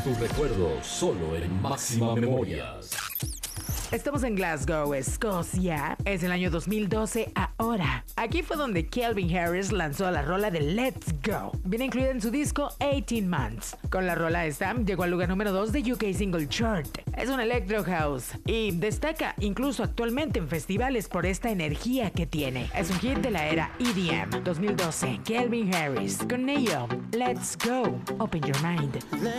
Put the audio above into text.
tus recuerdos solo en Máxima Memorias. Estamos en Glasgow, Escocia. Es el año 2012 ahora. Aquí fue donde Calvin Harris lanzó la rola de Let's Go. Viene incluida en su disco 18 Months. Con la rola esta, llegó al lugar número 2 de UK Single Chart. Es un electro house y destaca incluso actualmente en festivales por esta energía que tiene. Es un hit de la era EDM. 2012, Calvin Harris con Neo. Let's Go. Open your mind.